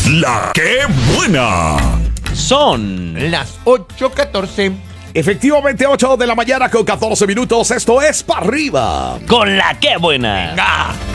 La que buena. Son las 8:14. Efectivamente, 8 de la mañana con 14 minutos. Esto es Pa' Arriba. con la que buena. ¡Ah!